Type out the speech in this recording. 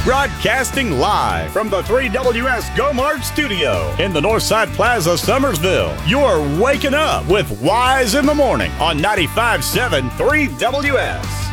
Broadcasting live from the 3WS GoMart studio in the Northside Plaza, Summersville. You're waking up with Wise in the Morning on 95.7 3WS.